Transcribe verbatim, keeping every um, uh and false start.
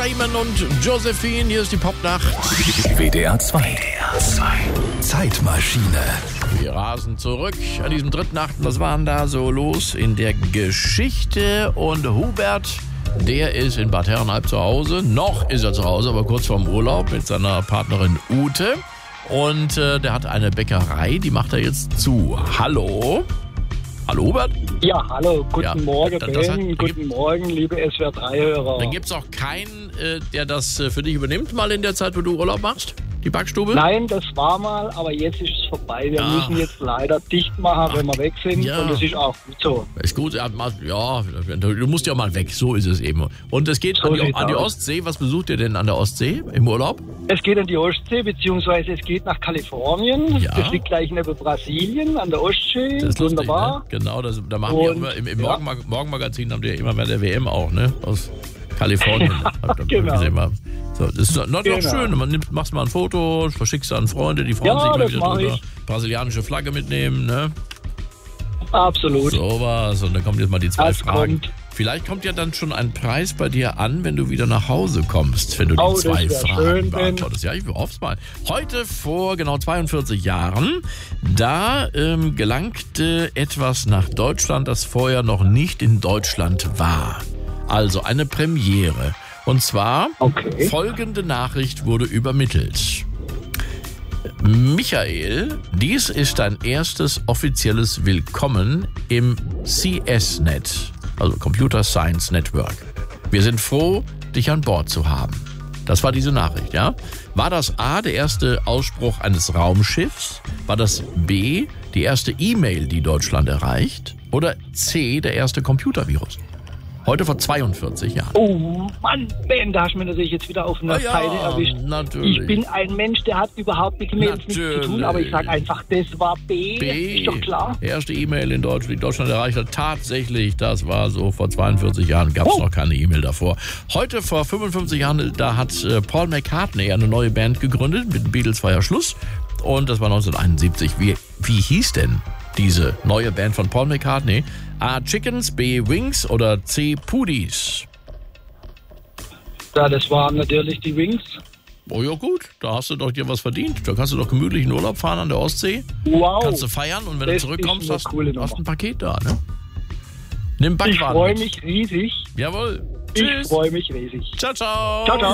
Simon und Josephine, hier ist die Popnacht. W D R zwei. W D R zwei. Zeitmaschine. Wir rasen zurück an diesem dritten Achten. Was war denn da so los in der Geschichte? Und Hubert, der ist in Bad Herrenalb zu Hause. Noch ist er zu Hause, aber kurz vorm Urlaub mit seiner Partnerin Ute. Und äh, der hat eine Bäckerei, die macht er jetzt zu. Hallo? Hallo Hubert? Ja, hallo, guten Ja, Morgen, das- das hat- Ben, guten Morgen, liebe S W R drei Hörer. Dann gibt es auch keinen, äh, der das äh, für dich übernimmt, mal in der Zeit, wo du Urlaub machst? Die Backstube? Nein, das war mal, aber jetzt ist es vorbei. Wir Ach. müssen jetzt leider dicht machen, wenn wir weg sind. ja. Und das ist auch gut so. Ist gut, ja, ja, du musst ja mal weg, so ist es eben. Und es geht So an, die, sieht's an die aus. Ostsee. Was besucht ihr denn an der Ostsee im Urlaub? Es geht an die Ostsee, beziehungsweise es geht nach Kalifornien. Ja. Das liegt gleich neben Brasilien, an der Ostsee. Das ist Wunderbar. lustig, ne? Genau, das, da machen wir Und, immer, im, im ja. Morgenmag- Morgenmagazin haben die ja immer bei der W M auch, ne? Aus Kalifornien. Hab ich genau. gesehen mal. So, das ist noch, noch Genau. schön. Man nimmt, machst mal ein Foto, verschickst an Freunde, die freuen Ja, sich immer das wieder mach drüber. ich. Brasilianische Flagge mitnehmen, ne? Absolut. Sowas. Und dann kommen jetzt mal die zwei Das Fragen. kommt. Vielleicht kommt ja dann schon ein Preis bei dir an, wenn du wieder nach Hause kommst, wenn du die Oh, das zwei wär Fragen schön, Ben. beantwortest. Ja, ich hoffe es mal. Heute vor genau zweiundvierzig Jahren, da ähm, gelangte etwas nach Deutschland, das vorher noch nicht in Deutschland war. Also eine Premiere. Und zwar Okay. folgende Nachricht wurde übermittelt. Michael, dies ist dein erstes offizielles Willkommen im C S-Net, also Computer Science Network. Wir sind froh, dich an Bord zu haben. Das war diese Nachricht, ja? War das A, der erste Ausspruch eines Raumschiffs? War das B, die erste E-Mail, die Deutschland erreicht? Oder C, der erste Computervirus? Heute vor zweiundvierzig Jahren. Oh Mann, Ben, da hast du mir natürlich jetzt wieder auf einer Ah ja, Seite erwischt. natürlich. Ich bin ein Mensch, der hat überhaupt mit Mails nichts zu tun, aber ich sage einfach, das war B. B, Ist doch klar. erste E-Mail in Deutschland, die Deutschland erreicht hat. Tatsächlich, das war so vor zweiundvierzig Jahren, gab es Oh. noch keine E-Mail davor. Heute vor fünfundfünfzig Jahren, da hat äh, Paul McCartney eine neue Band gegründet. Mit den Beatles war ja Schluss. Und das war neunzehnhunderteinundsiebzig. Wie, wie hieß denn diese neue Band von Paul McCartney? A. Chickens, B. Wings oder C. Pudis? Ja, das waren natürlich die Wings. Oh ja gut, da hast du doch dir was verdient. Da kannst du doch gemütlich in Urlaub fahren an der Ostsee. Wow. Kannst du feiern und wenn Das du zurückkommst, ist eine hast coole du hast Nummer. ein Paket da, ne? Nimm Ich Backwaren freue mit. mich riesig. Jawohl. Ich Tschüss. freue mich riesig. Ciao, ciao. Ciao, ciao.